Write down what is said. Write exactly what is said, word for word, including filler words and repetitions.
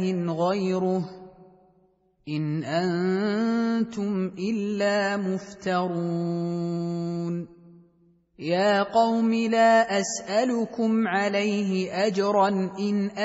غيره إن أنتم إلا مفترون يا قوم لا أسألكم عليه أجرا إن